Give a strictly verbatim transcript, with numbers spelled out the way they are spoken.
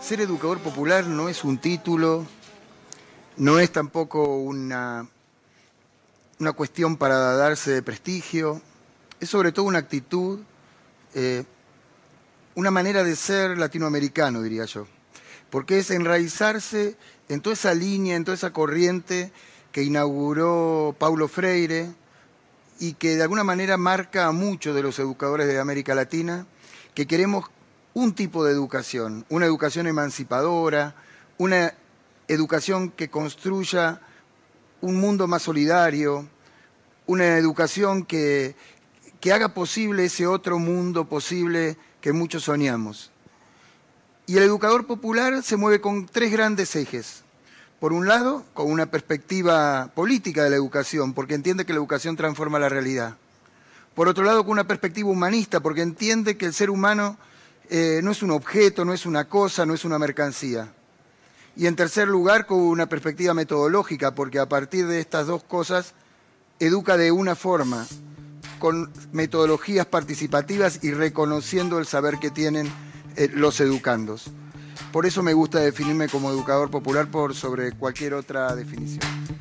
ser educador popular no es un título, no es tampoco una, una cuestión para darse de prestigio, es sobre todo una actitud, eh, una manera de ser latinoamericano, diría yo, porque es enraizarse en toda esa línea, en toda esa corriente que inauguró Paulo Freire y que de alguna manera marca a muchos de los educadores de América Latina, que queremos un tipo de educación, una educación emancipadora, una educación que construya un mundo más solidario, una educación que, que haga posible ese otro mundo posible que muchos soñamos. Y el educador popular se mueve con tres grandes ejes. Por un lado, con una perspectiva política de la educación, porque entiende que la educación transforma la realidad. Por otro lado, con una perspectiva humanista, porque entiende que el ser humano eh, no es un objeto, no es una cosa, no es una mercancía. Y en tercer lugar, con una perspectiva metodológica, porque a partir de estas dos cosas educa de una forma, con metodologías participativas y reconociendo el saber que tienen eh, los educandos. Por eso me gusta definirme como educador popular por sobre cualquier otra definición.